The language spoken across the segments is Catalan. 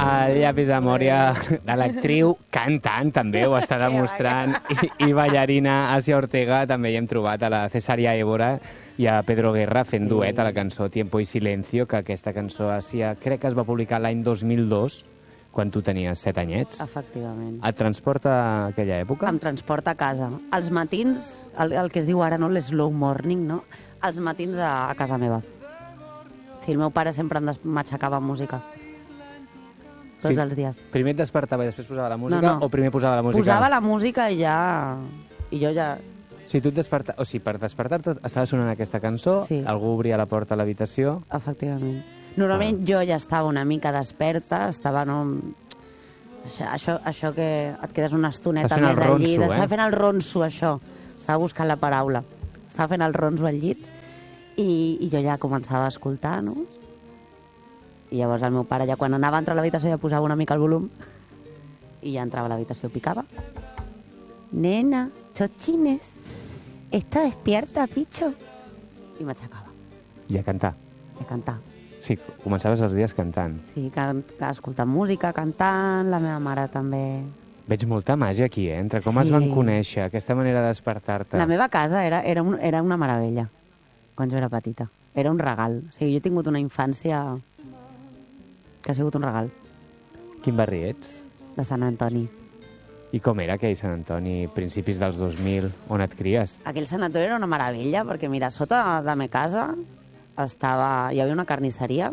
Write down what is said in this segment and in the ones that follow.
El llapis de Mòria de l'actriu, cantant també ho està demostrant, i ballarina Asia Ortega. També hi hem trobat a la Cesaria Évora i a Pedro Guerra fent duet a la cançó Tiempo y Silencio, que aquesta cançó, Asia, crec que es va publicar l'any 2002, quan tu tenies 7 anyets. Efectivament. Et transporta a aquella època? Em transporta a casa. Els matins, el que es diu ara, no, l'slow morning, no? Els matins a casa meva. Sí, el meu pare sempre m'aixecava amb música. Tots els dies. Primer et despertava i després posava la música, No. o primer posava la música? Posava la música i ja... I jo ja... Si tu et o sigui, per despertar-te estava sonant aquesta cançó, Sí. algú obria la porta a l'habitació... Efectivament. Normalment jo ja estava una mica desperta, estava, no... Això que et quedes una estoneta Estàs fent més el al llit. ronso, Estava fent el ronso, això. Estava buscant la paraula. Estava fent el ronso al llit i jo ja començava a escoltar, no? I llavors el meu pare, ja quan anava a entrar a l'habitació, ja posava una mica el volum i ja entrava a l'habitació, picava. Nena, chochines, ¿está despierta, picho? I m'aixecava. I a cantar. A cantar. Sí, començaves els dies cantant. Sí, escoltant música, cantant, la meva mare també. Veig molta màgia aquí, entre com es Sí. van conèixer, aquesta manera de despertar-te. La meva casa era una meravella, quan jo era petita. Era un regal. O sigui, jo he tingut una infància que ha sigut un regal, Quin barri ets? de Sant Antoni. I com era aquell Sant Antoni, principis dels 2000, on et cries? Aquell Sant Antoni era una meravella, perquè, mira, sota de ma casa hi havia una carnisseria,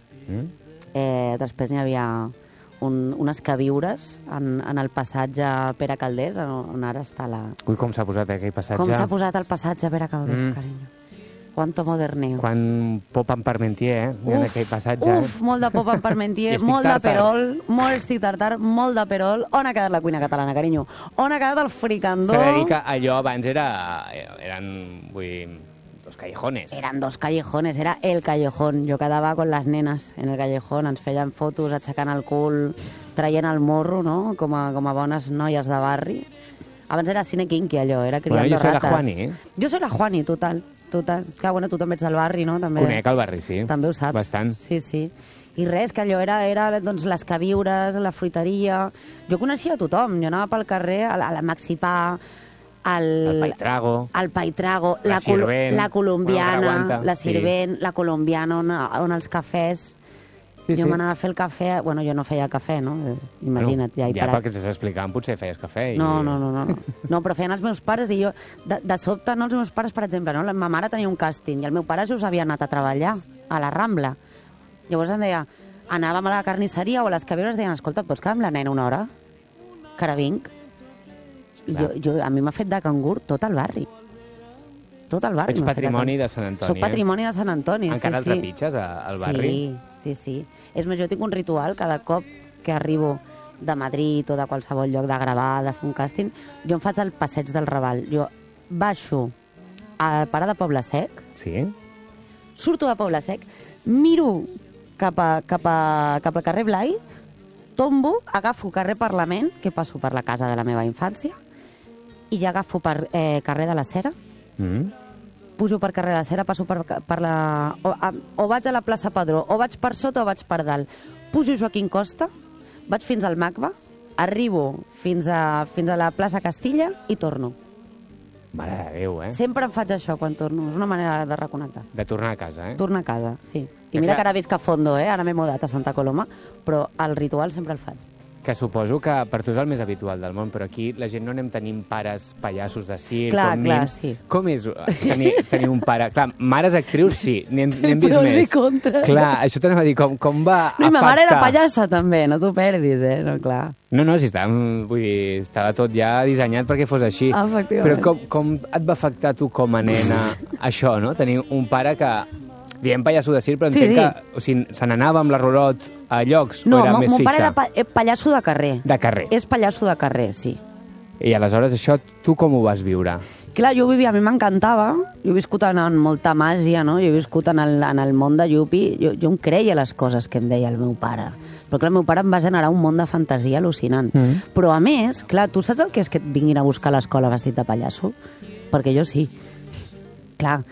després hi havia unes queviures en el passatge Pere Calders, on ara està la... Ui, com s'ha posat aquell passatge. Com s'ha posat el passatge Pere Calders, carinyo. Quanto moderneo. Quan pop en Parmentier, en aquell passatge. Uf, molt de pop en Parmentier, I estic molt de tartar. perol, molt estic tartar, molt de perol. On ha quedat la cuina catalana, carinyo? On ha quedat el fricandó? S'ha de dir que allò abans eren, vull dir, dos callejones. Eran dos callejones, era el callejón. Jo quedava con les nenes en el callejón, ens feien fotos aixecant el cul, traient el morro, no?, com a bones noies de barri. Abans era cine kinky, allò, era criando Bueno, jo soy la rates. Juani. Jo soy la Juani, total. Que, bueno, tu també ets del barri, no? També, Conec el barri, sí. també ho saps. Bastant. Sí, sí. I res, que allò era doncs, les queviures, la fruiteria... Jo coneixia tothom. Jo anava pel carrer, a la Maxipà, El Paitrago. el Paitrago, La Sirvent, la colombiana, bueno, Aguanta, la sí. Sirvent, la colombiana, on els cafès... Sí, jo sí. m'anava a fer el cafè... Bueno, jo no feia cafè, no? Imagina't, ja he ja parat. perquè estàs explicant, potser feies cafè. No. No, però feien els meus pares i jo... De sobte, no, els meus pares, per exemple, no? La meva mare tenia un càsting i el meu pare just havia anat a treballar a la Rambla. Llavors em deia... Anàvem a la carnisseria o a les queviures deien, escolta, et pots quedar amb la nena una hora? Que ara vinc. I a mi m'ha fet de cangur tot el barri. Tot el barri. Ets patrimoni de Sant Antoni. Soc patrimoni de Sant Antoni, Encara sí, el trepitges al barri? Sí. És més, jo tinc un ritual cada cop que arribo de Madrid o de qualsevol lloc de gravar, de fer un càsting, jo em faig el passeig del Raval. Jo baixo al Parc de Poble Sec, Sí? surto de Poble Sec, miro cap al carrer Blai, tombo, agafo carrer Parlament, que passo per la casa de la meva infància, i ja agafo per carrer de la Cera, pujo per carrer de la Cera, passo per la... O vaig a la plaça Padró, o vaig per sota o vaig per dalt. Pujo Joaquim Costa, vaig fins al MACBA, arribo fins a la plaça Castilla i torno. Mare de Déu, Sempre em faig això quan torno, és una manera de reconnectar. De tornar a casa, Tornar a casa, sí. Que I mira clar- que ara visc a Fondo, ara m'he mudat a Santa Coloma, però el ritual sempre el faig. Que suposo que per tu és el més habitual del món, però aquí la gent no anem tenint pares pallassos de circ, Clar, com clar, nims. sí. Com és tenir un pare? Clar, mares actrius sí, n'hem vist Pros més. i contres. Clar, això t'anava a dir, com va No, i ma mare era afectar... pallassa també, no t'ho perdis, no, clar. No, sí, estava tot ja dissenyat perquè fos així. Efectivament. Però com et va afectar tu com a nena això, no? Tenir un pare que, diem pallasso de circ, però entenc que o sigui, se n'anava amb la Rorot a llocs No, o era més mon pare fixa? era pallasso de carrer. De carrer. És pallasso de carrer, sí. I aleshores això, tu com ho vas viure? Clar, jo vivia, a mi m'encantava, jo he viscut en molta màgia, no? Jo he viscut en el món de Yupi, jo em creia les coses que em deia el meu pare. Però clar, el meu pare em va generar un món de fantasia al·lucinant. Però a més, clar, tu saps el que és que et vinguin a buscar a l'escola vestit de pallasso? Perquè jo sí. Clar,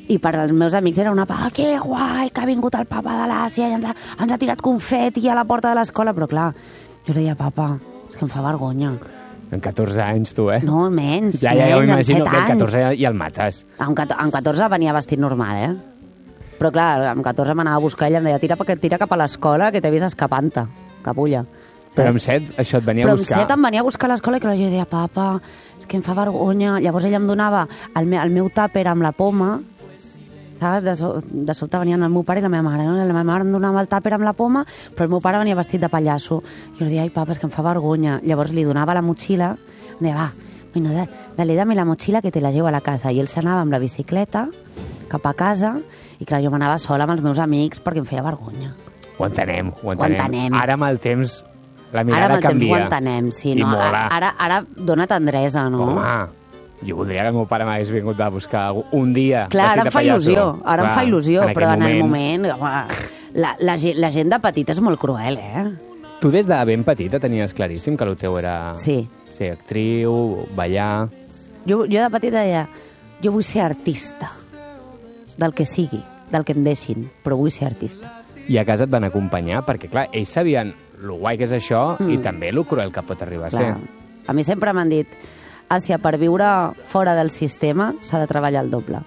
I per als meus amics era una que guai, que ha vingut el papa de l'Àsia i ens ha tirat confeti a la porta de l'escola. Però clar, jo deia, papa, és que em fa vergonya. En 14 anys, tu, eh? No, menys, ja m'imagino que en 14 ja el mates. En 14 venia vestit normal, eh? Però clar, amb 14 m'anava a buscar i ella em deia, tira cap a l'escola que t'he vist escapant-te, capulla. Però amb 7 això et venia a buscar? Però amb 7 em venia a buscar a l'escola i clar, jo deia, papa, és que em fa vergonya. Llavors ella em donava el meu tàper amb la poma, saps? De sobte venien el meu pare i la meva mare. No? La meva mare em donava el tàper amb la poma, però el meu pare venia vestit de pallasso. I jo deia, ai, papa, és que em fa vergonya. Llavors li donava la motxilla, em deia, va, bueno, dale, dame la mochila que te la llevo a la casa. I ell s'anava amb la bicicleta cap a casa i clar, jo m'anava sola amb els meus amics perquè em feia vergonya. Ho entenem. Ara amb el temps la mirada ara amb el canvia. Temps ho entenem, sí. I No? mola. Ara dona tendresa, no? Home, jo voldria que el meu pare m'hagués vingut a buscar un dia. Clar, ara em fa il·lusió, però en el moment... Home, la gent de petit és molt cruel, eh? Tu des de ben petita tenies claríssim que el teu era Sí. ser actriu, ballar... Jo de petita deia, jo vull ser artista, del que sigui, del que em deixin, però vull ser artista. I a casa et van acompanyar, perquè clar, ells sabien lo guai que és això i també lo cruel que pot arribar a ser. A mi sempre m'han dit, Àsia, per viure fora del sistema s'ha de treballar el doble.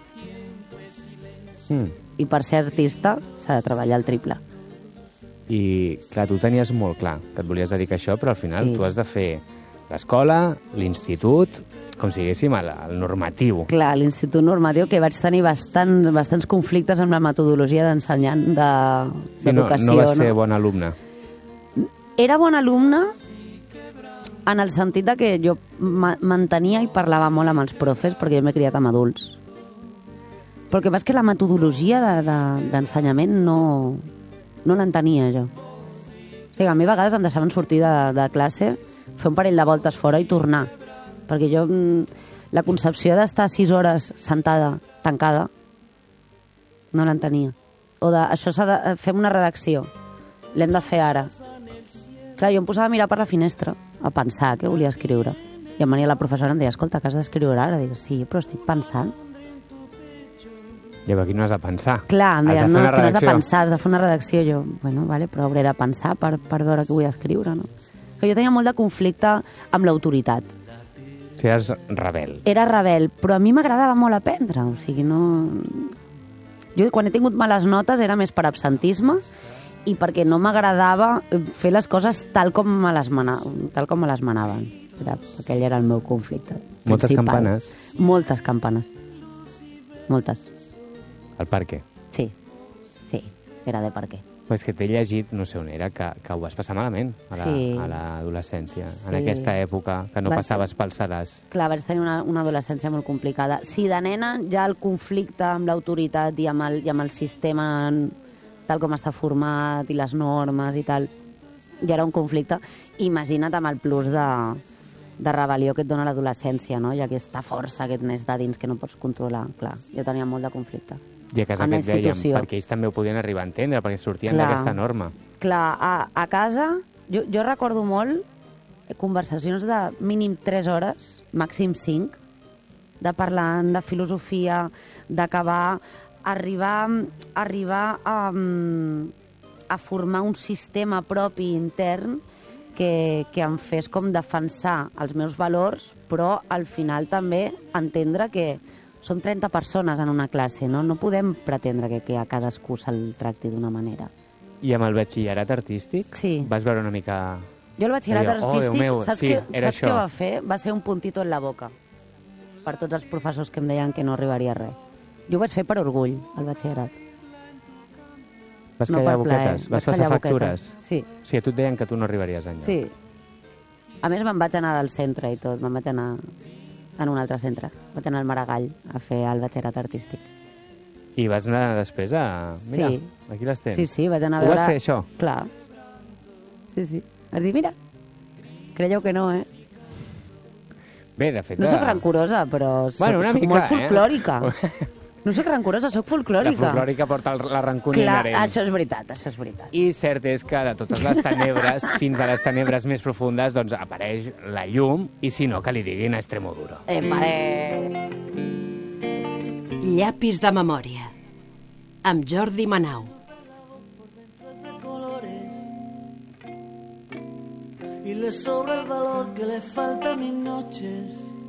I per ser artista s'ha de treballar el triple. I clar, tu tenies molt clar que et volies dedicar a això, però al final Sí. tu has de fer l'escola, l'institut, com si diguéssim el normatiu. Clar, l'Institut Normatiu, que vaig tenir bastants conflictes amb la metodologia d'ensenyant d'educació. No vas ser bon alumne. Era bon alumne en el sentit de que jo mantenia i parlava molt amb els profes perquè jo m'he criat amb adults. Però el que passa és que la metodologia d'ensenyament no l'entenia jo. O sigui, a mi a vegades em deixaven sortir de classe, fer un parell de voltes fora i tornar. Perquè jo, la concepció d'estar 6 hores sentada, tancada, no l'entenia. O això s'ha de fer una redacció. L'hem de fer ara. Clar, jo em posava a mirar per la finestra, a pensar què volia escriure. I em venia la professora i em deia, escolta, que has d'escriure ara? Dic, sí, però estic pensant. I aquí no has de pensar. Clar, em deia, has de fer no, una és que no has de redacció. pensar, has de fer una redacció. Jo, bueno, vale, però hauré de pensar per veure què vull escriure, no? Que jo tenia molt de conflicte amb l'autoritat. Si eres rebel. Era rebel, però a mi m'agradava molt aprendre, o sigui, no... Jo quan he tingut males notes era més per absentisme i perquè no m'agradava fer les coses tal com me les manaven. Aquell era el meu conflicte Moltes principal. campanes? Moltes campanes. Moltes. Al parque? Sí, era de parque. Però és que t'he llegit, no sé on era, que ho vas passar malament a l'adolescència, en aquesta època, que no passaves pel sedàs. Clar, vaig tenir una adolescència molt complicada. Si de nena ja el conflicte amb l'autoritat i amb el sistema tal com està format i les normes i tal, ja era un conflicte, imagina't amb el plus de rebel·lió que et dona l'adolescència, no? I aquesta força que et n'és de dins que no pots controlar. Clar, jo tenia molt de conflicte. I a casa què et dèiem? Perquè ells també ho podien arribar a entendre, perquè sortien d'aquesta norma. Clar, a casa, jo recordo molt conversacions de mínim 3 hores, màxim 5, de parlar de filosofia, d'acabar, arribar a formar un sistema propi intern que em fes com defensar els meus valors, però al final també entendre que som 30 persones en una classe, no? No podem pretendre que a cadascú se'l tracti d'una manera. I amb el batxillerat artístic? Sí. Vas veure una mica... Jo el batxillerat artístic, saps què això. va fer? Va ser un puntito en la boca per tots els professors que em deien que no arribaria a res. Jo ho vaig fer per orgull, el batxillerat. Vas callar boquetes? Vas passar factures? Sí. O sigui, a tu et deien que tu no arribaries enlloc. Sí. A més, me'n vaig anar del centre i tot. Me'n vaig anar en un altre centre. Vaig anar al Maragall a fer el batxillerat artístic. I vas anar després a... Mira, sí. Aquí les tens. Sí, vaig anar a veure... Ho vas fer, això? Clar. Sí. Vas dir, mira, creieu que no, eh? Bé, de fet... No soc rancurosa, però soc molt folclòrica. No soc rancurosa, soc folclòrica. La folclòrica porta la rancúnia inherent. Clar, això és veritat. I cert és que de totes les tenebres, fins a les tenebres més profundes, doncs apareix la llum, i si no, que li diguin a Extremoduro. Pare... Llapis de memòria, amb Jordi Manau. Y le sobra el valor que le falta a mis noches.